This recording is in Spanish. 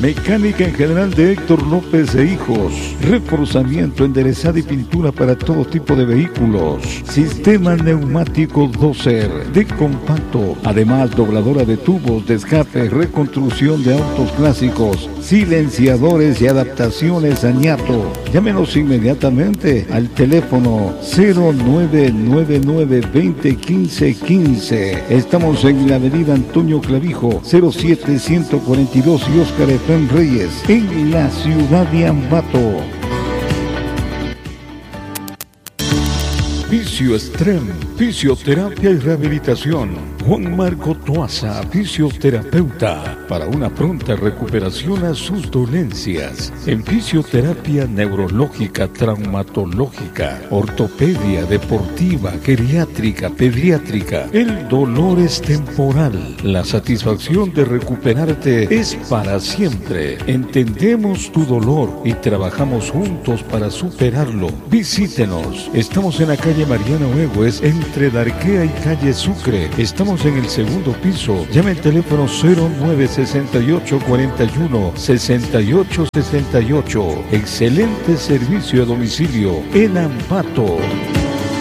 Mecánica en general de Héctor López e Hijos. Reforzamiento, enderezado y pintura para todo tipo de vehículos. Sistema neumático Dozer de compacto. Además, dobladora de tubos de escape, reconstrucción de autos clásicos, silenciadores y adaptaciones a ñato. Llámenos inmediatamente al teléfono 0999-201515. Estamos en la avenida Antonio Clavijo, 07142 y Óscar Efraín Reyes, en la ciudad de Ambato. Fisio Extrem, fisioterapia y rehabilitación. Juan Marco Toaza, fisioterapeuta, para una pronta recuperación a sus dolencias. En fisioterapia neurológica, traumatológica, ortopedia, deportiva, geriátrica, pediátrica. El dolor es temporal. La satisfacción de recuperarte es para siempre. Entendemos tu dolor y trabajamos juntos para superarlo. Visítenos. Estamos en la calle Mariano Egues, entre Darquea y calle Sucre. Estamos en el segundo piso. Llame al teléfono 0968-41-6868. Excelente servicio a domicilio en Ambato.